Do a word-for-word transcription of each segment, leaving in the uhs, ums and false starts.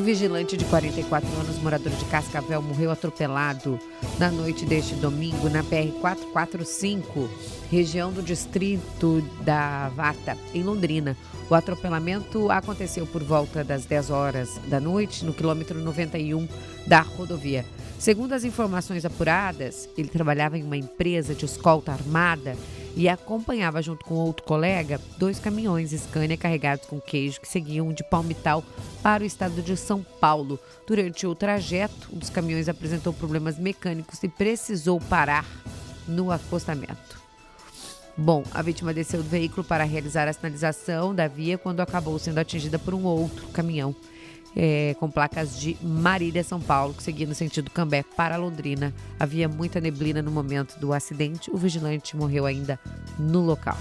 Um vigilante de quarenta e quatro anos, morador de Cascavel, morreu atropelado na noite deste domingo na P R quatrocentos e quarenta e cinco, região do distrito da Varta, em Londrina. O atropelamento aconteceu por volta das dez horas da noite, no quilômetro noventa e um da rodovia. Segundo as informações apuradas, ele trabalhava em uma empresa de escolta armada e acompanhava, junto com outro colega, dois caminhões Scania carregados com queijo que seguiam de Palmital para o estado de São Paulo. Durante o trajeto, um dos caminhões apresentou problemas mecânicos e precisou parar no acostamento. Bom, a vítima desceu do veículo para realizar a sinalização da via quando acabou sendo atingida por um outro caminhão é, com placas de Marília, São Paulo, que seguia no sentido Cambé para Londrina. Havia muita neblina no momento do acidente. O vigilante morreu ainda no local.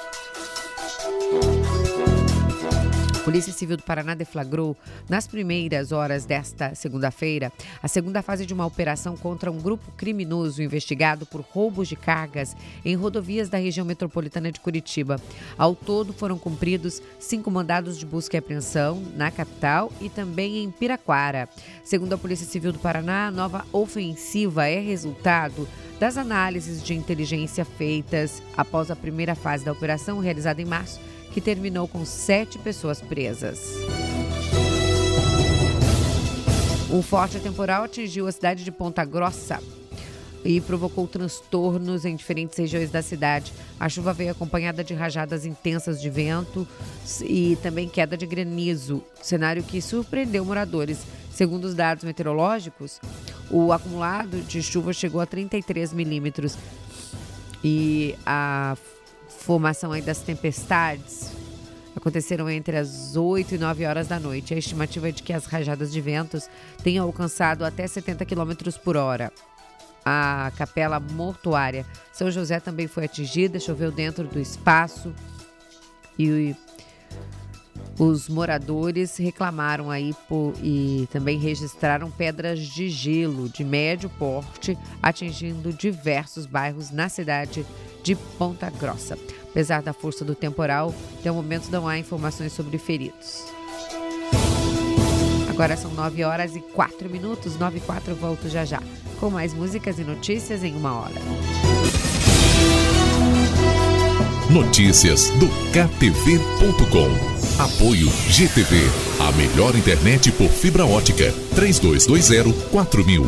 A Polícia Civil do Paraná deflagrou, nas primeiras horas desta segunda-feira, a segunda fase de uma operação contra um grupo criminoso investigado por roubos de cargas em rodovias da região metropolitana de Curitiba. Ao todo, foram cumpridos cinco mandados de busca e apreensão na capital e também em Piraquara. Segundo a Polícia Civil do Paraná, a nova ofensiva é resultado das análises de inteligência feitas após a primeira fase da operação, realizada em março, que terminou com sete pessoas presas. Um forte temporal atingiu a cidade de Ponta Grossa e provocou transtornos em diferentes regiões da cidade. A chuva veio acompanhada de rajadas intensas de vento e também queda de granizo, cenário que surpreendeu moradores. Segundo os dados meteorológicos, o acumulado de chuva chegou a trinta e três milímetros e a formação aí das tempestades aconteceram entre as oito e nove horas da noite. A estimativa é de que as rajadas de ventos tenham alcançado até setenta quilômetros por hora. A capela mortuária São José também foi atingida, choveu dentro do espaço e os moradores reclamaram aí por, e também registraram pedras de gelo de médio porte atingindo diversos bairros na cidade de Ponta Grossa. Apesar da força do temporal, até o momento não há informações sobre feridos. Agora são nove horas e quatro minutos, nove e quatro, volto já já, com mais músicas e notícias em uma hora. Notícias do K T V ponto com. Apoio G T V, a melhor internet por fibra ótica. três dois dois zero quatro mil.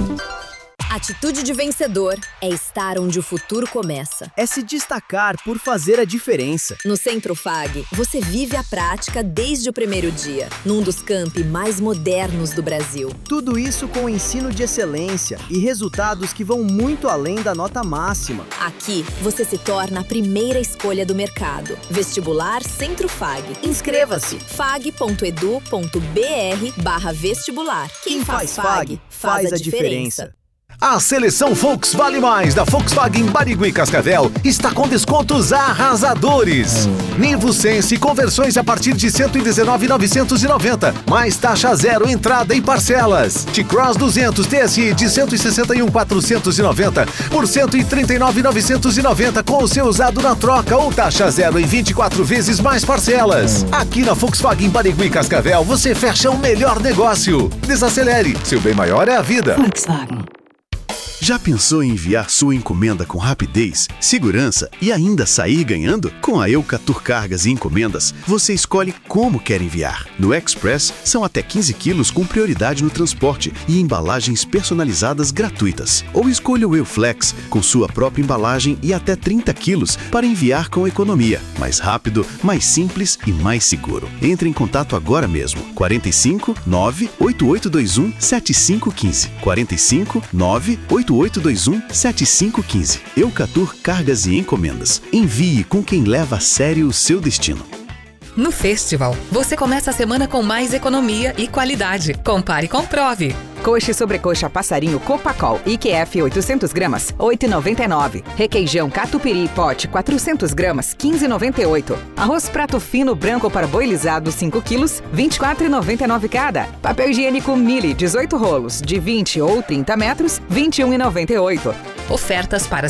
Atitude de vencedor é estar onde o futuro começa. É se destacar por fazer a diferença. No Centro F A G, você vive a prática desde o primeiro dia, num dos campi mais modernos do Brasil. Tudo isso com ensino de excelência e resultados que vão muito além da nota máxima. Aqui, você se torna a primeira escolha do mercado. Vestibular Centro F A G. Inscreva-se. fag ponto edu ponto br barra vestibular. Quem faz F A G, faz a diferença. A seleção Volks Vale Mais da Volkswagen Barigui e Cascavel está com descontos arrasadores. Nivo Sense conversões a partir de cento e dezenove mil novecentos e noventa, mais taxa zero, entrada e parcelas. T-Cross duzentos T S I de cento e sessenta e um mil quatrocentos e noventa por cento e trinta e nove mil novecentos e noventa com o seu usado na troca ou taxa zero em vinte e quatro vezes mais parcelas. Aqui na Volkswagen Barigui e Cascavel você fecha o melhor negócio. Desacelere, seu bem maior é a vida. Volkswagen. Já pensou em enviar sua encomenda com rapidez, segurança e ainda sair ganhando? Com a Eucatur Cargas e Encomendas, você escolhe como quer enviar. No Express, são até quinze quilos com prioridade no transporte e embalagens personalizadas gratuitas. Ou escolha o Euflex, com sua própria embalagem e até trinta quilos para enviar com economia. Mais rápido, mais simples e mais seguro. Entre em contato agora mesmo. quarenta e cinco, nove, oito oito dois um, sete cinco um cinco. quarenta e cinco, nove, oito oito dois um, sete cinco um cinco. Eucatur Cargas e Encomendas. Envie com quem leva a sério o seu destino. No Festival, você começa a semana com mais economia e qualidade. Compare e comprove. Coxa e sobrecoxa passarinho Copacol I Q F oitocentos gramas, oito reais e noventa e nove centavos. Requeijão catupiry pote quatrocentos gramas, quinze reais e noventa e oito centavos. Arroz prato fino branco para boi lisado cinco quilos, vinte e quatro reais e noventa e nove centavos cada. Papel higiênico Mili dezoito rolos, de vinte ou trinta metros, vinte e um reais e noventa e oito centavos. Ofertas para